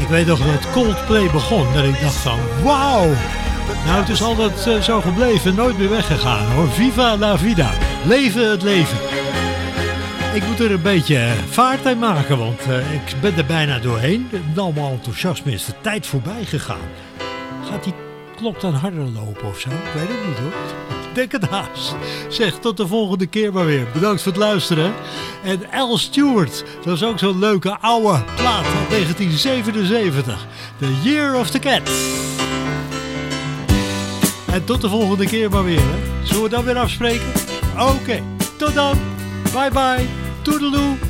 Ik weet nog dat Coldplay begon. Dat ik dacht van wauw. Nou, het is altijd zo gebleven. Nooit meer weggegaan hoor. Viva la vida. Leven het leven. Ik moet er een beetje vaart in maken. Want ik ben er bijna doorheen. Allemaal enthousiasme is de tijd voorbij gegaan. Gaat die klok dan harder lopen of zo? Ik weet het niet hoor. Denk het haast. Zeg, tot de volgende keer maar weer. Bedankt voor het luisteren. En Al Stewart, dat is ook zo'n leuke oude plaat van 1977. The Year of the Cat. En tot de volgende keer maar weer. Hè? Zullen we dan weer afspreken? Oké, tot dan. Bye bye. Toedeloe.